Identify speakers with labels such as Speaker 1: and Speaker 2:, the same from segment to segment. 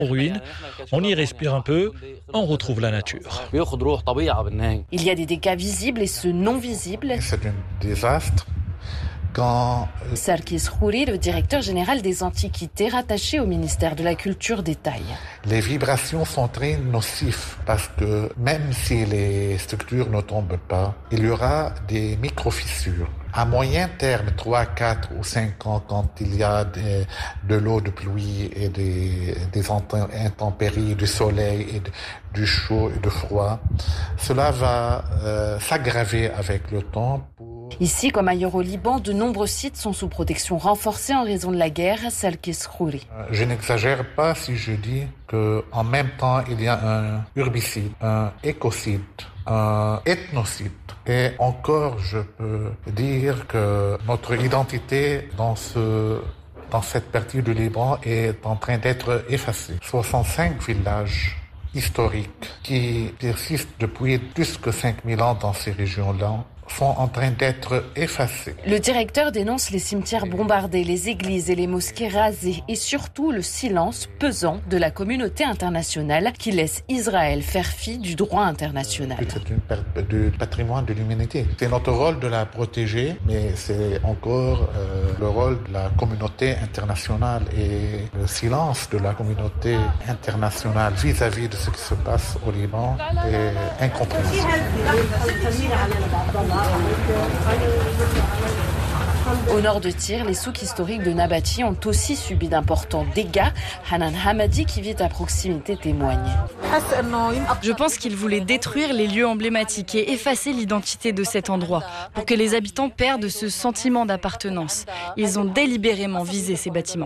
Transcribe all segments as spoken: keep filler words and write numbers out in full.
Speaker 1: En ruine, on y respire un peu, on retrouve la nature.
Speaker 2: Il y a des dégâts visibles et ceux non visibles.
Speaker 3: C'est un désastre. Quand...
Speaker 2: Sarkis Khouri, le directeur général des Antiquités, rattaché au ministère de la Culture, détaille.
Speaker 3: Les vibrations sont très nocives parce que même si les structures ne tombent pas, il y aura des micro-fissures. À moyen terme, trois, quatre ou cinq ans, quand il y a des, de l'eau de pluie et des, des intempéries, du soleil, et de, du chaud et du froid, cela va euh, s'aggraver avec le temps. Pour...
Speaker 2: Ici, comme ailleurs au Liban, de nombreux sites sont sous protection renforcée en raison de la guerre. Sarkis Khouri.
Speaker 3: Je n'exagère pas si je dis qu'en même temps, il y a un herbicide, un écocide, un ethnocide. Et encore, je peux dire que notre identité dans ce, dans cette partie du Liban est en train d'être effacée. soixante-cinq villages historiques qui persistent depuis plus que cinq mille ans dans ces régions-là sont en train d'être effacés.
Speaker 2: Le directeur dénonce les cimetières bombardés, les églises et les mosquées rasées et surtout le silence pesant de la communauté internationale qui laisse Israël faire fi du droit international.
Speaker 3: C'est une perte du patrimoine de l'humanité. C'est notre rôle de la protéger, mais c'est encore euh, le rôle de la communauté internationale et le silence de la communauté internationale vis-à-vis de ce qui se passe au Liban est incompréhensible.
Speaker 2: Au nord de Tyr, les souks historiques de Nabati ont aussi subi d'importants dégâts. Hanan Hamadi, qui vit à proximité, témoigne.
Speaker 4: Je pense qu'ils voulaient détruire les lieux emblématiques et effacer l'identité de cet endroit pour que les habitants perdent ce sentiment d'appartenance. Ils ont délibérément visé ces bâtiments.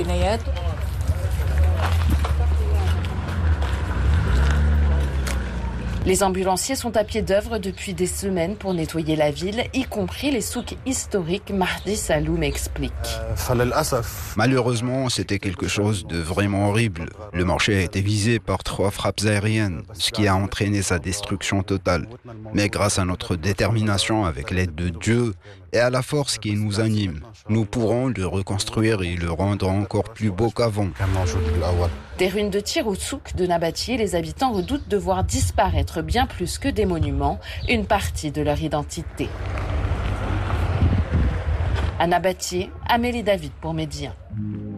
Speaker 2: Les ambulanciers sont à pied d'œuvre depuis des semaines pour nettoyer la ville, y compris les souks historiques. Mahdi Saloum explique.
Speaker 5: Malheureusement, c'était quelque chose de vraiment horrible. Le marché a été visé par trois frappes aériennes, ce qui a entraîné sa destruction totale. Mais grâce à notre détermination avec l'aide de Dieu et à la force qui nous anime, nous pourrons le reconstruire et le rendre encore plus beau qu'avant.
Speaker 2: Des ruines de Tyr au souk de Nabati, les habitants redoutent de voir disparaître bien plus que des monuments, une partie de leur identité. À Nabati, Amélie David pour Média.